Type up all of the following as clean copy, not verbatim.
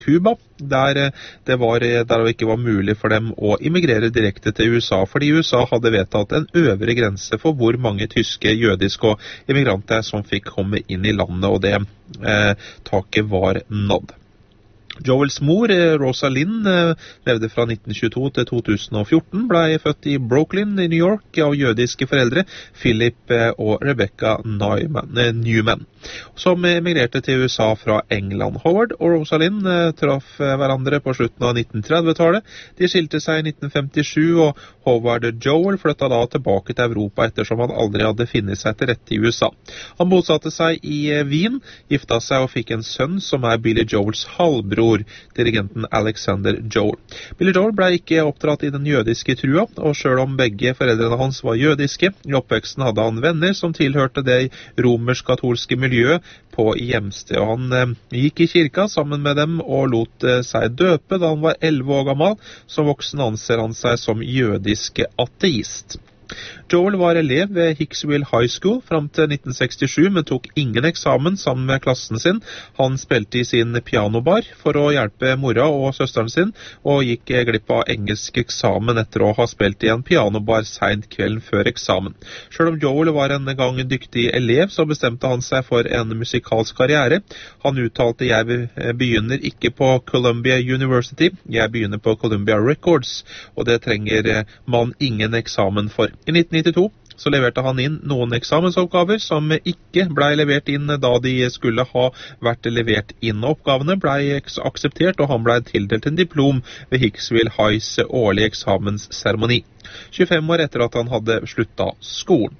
Cuba, der det ikke var mulig for dem å immigrere direkte til USA, fordi USA hadde vedtatt en øvre grense for hvor mange tyske, jødiske og immigranter som fikk komme inn i landet, og det taket var nådd. Joels mor, Rosa Lynn, levde fra 1922 til 2014, ble født i Brooklyn i New York av jødiske foreldre, Philip og Rebecca Newman, som emigrerte til USA fra England. Howard og Rosa Lynn traff hverandre på slutten av 1930-tallet. De skilte seg i 1957, og Howard Joel flyttet da tilbake til Europa ettersom han aldri hadde funnet seg til rette i USA. Han bosatte seg i Wien, gifta seg og fikk en sønn som Billy Joels halvbror, dirigenten Alexander Joel. Billy Joel ble ikke oppdratt i den jødiske trua, og selv om begge foreldrene hans var jødiske, i oppveksten hadde han venner som tilhørte det romersk-katolske miljøet på hjemsted. Han gikk i kirka sammen med dem og lot seg døpe da han var 11 år gammel. Som voksen anser han seg som jødisk ateist. Joel var elev ved Hicksville High School fram til 1967, men tok ingen eksamen sammen med klassen sin. Han spilte i sin pianobar for å hjelpe mora og søsteren sin, og gikk glipp av engelsk eksamen etter å ha spilt i en pianobar sent kvelden før eksamen. Selv om Joel var en gang dyktig elev, så bestemte han seg for en musikalsk karriere. Han uttalte: «Jeg begynner ikke på Columbia University, jeg begynner på Columbia Records, og det trenger man ingen eksamen for.» I 1992 så leverte han inn noen eksamensoppgaver som ikke ble levert inn da de skulle ha vært levert inn. Oppgavene ble akseptert, og han ble tildelt en diplom ved Hicksville Highs årlige eksamensseremoni, 25 år etter at han hadde sluttet skolen.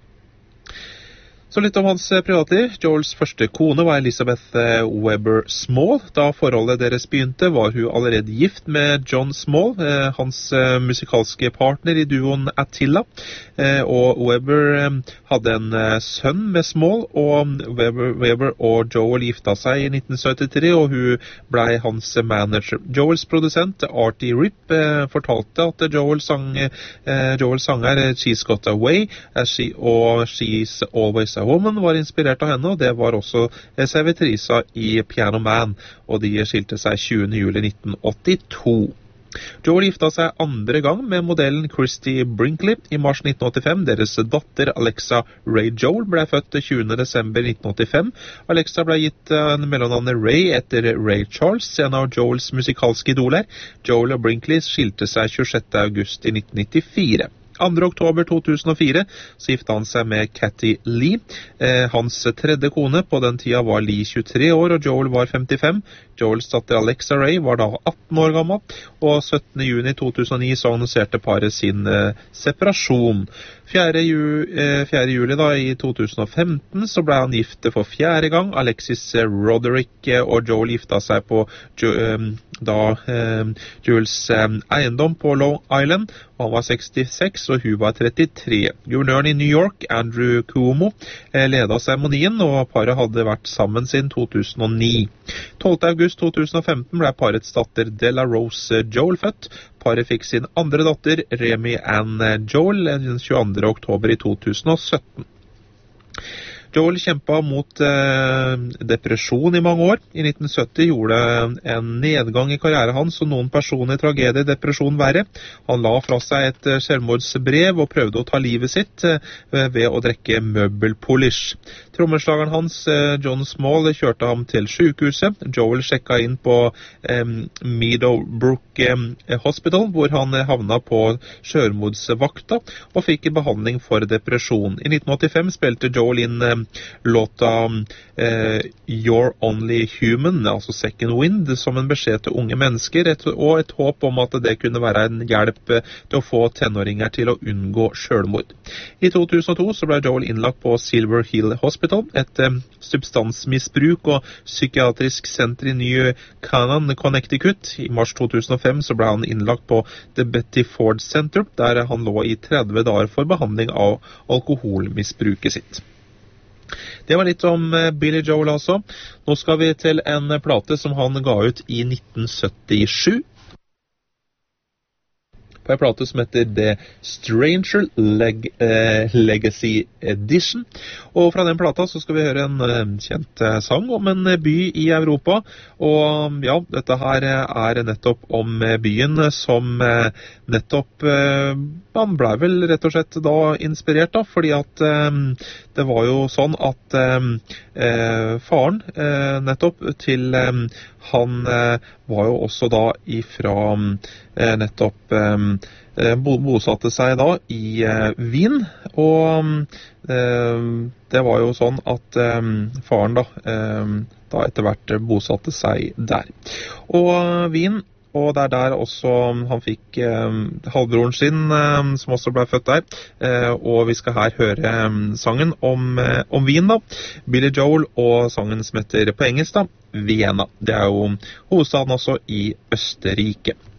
Så litt om hans privatliv. Joels første kone var Elizabeth Weber Small. Da forholdet deres begynte, var hun allerede gift med John Small, hans musikalske partner i duoen Attila. Og Weber hadde en sønn med Small, og Weber og Joel gifta seg i 1973, og hun ble hans manager. Joels produsent, Artie Ripp, fortalte at Joels sanger She's Got Away, og She's Always a Woman var inspirert av henne, og det var også servitrisa i Piano Man, og de skilte seg 20. juli 1982. Joel gifta seg andre gang med modellen Christy Brinkley i mars 1985. Deres datter Alexa Ray Joel ble født 20. desember 1985. Alexa ble gitt mellomnavnet Ray etter Ray Charles, en av Joels musikalske idoler. Joel og Brinkley skilte seg 26. august i 1994. 2. oktober 2004 så gifta han seg med Kathy Lee. Hans tredje kone på den tida var Lee 23 år, og Joel var 55. Joels datter Alexa Ray var da 18 år gammel, og 17. juni 2009 så annonserte paret sin separasjon. 4. juli da i 2015 så ble han gift for 4. gang. Alexis Roderick og Joel gifta seg på Joels eiendom på Long Island, og han var 66 og hun var 33. Guvernøren i New York, Andrew Cuomo, ledet seremonien, og paret hadde vært sammen siden 2009. 12. august 2015 ble parets datter Della Rose Joel født. Paret fikk sin andre datter, Remy Ann Joel, den 22. oktober i 2017. Joel kjempet mot depresjon i mange år. I 1970 gjorde en nedgang i karrieren hans og noen personlige tragedier depresjon verre. Han la fra seg et selvmordsbrev og prøvde å ta livet sitt ved å drikke møbelpolish. Trommeslageren hans, John Small, kjørte ham til sykehuset. Joel sjekket inn på Meadowbrook Hospital, hvor han havnet på selvmordsvakta og fikk behandling for depresjon. I 1985 spilte Joel inn låta You're Only Human, altså Second Wind, som en beskjed til unge mennesker, og et håp om at det kunne være en hjelp til å få tenåringer til å unngå selvmord. I 2002 så ble Joel innlagt på Silver Hill Hospital, et substansmisbruk og psykiatrisk senter i New Canaan, Connecticut. I mars 2005 så ble han innlagt på The Betty Ford Center, der han lå i 30 dager for behandling av alkoholmisbruket sitt. Det var litt om Billy Joel altså. Nå skal vi til en plate som han ga ut i 1977. på en plate som heter The Stranger Legacy Edition. Og fra den plata så skal vi høre en kjent sang om en by i Europa. Og ja, dette her er nettopp om byen som nettopp man ble vel rett og slett da inspirert da, fordi at det var jo sånn at faren nettopp til han var jo også da ifra nettopp bosatte seg da i Wien, og det var jo sånn at faren da etter hvert bosatte seg der. Og Wien, og det er der også han fikk halvbroren sin, som også ble født der. Og vi skal her høre sangen om Wien da. Billy Joel og sangen som heter på engelsk da, Vienna. Det er jo hovedstaden også i Østerrike.